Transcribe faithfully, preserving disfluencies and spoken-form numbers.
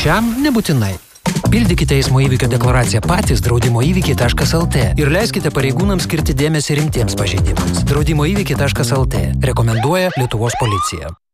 Šiam nebūtinai. Pildykite eismo įvykio deklaraciją patys draudimo įvykiai taškas el tė ir leiskite pareigūnams skirti dėmesį rimtiems pažeidimams. draudimo įvykiai taškas el tė rekomenduoja Lietuvos policija.